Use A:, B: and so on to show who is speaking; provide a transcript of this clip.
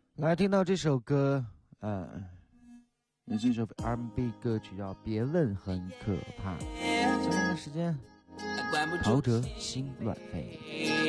A: 来听到这首歌，也是一首 R&B 歌曲，叫《别问很可怕》。下面的时间，陶喆心乱飞。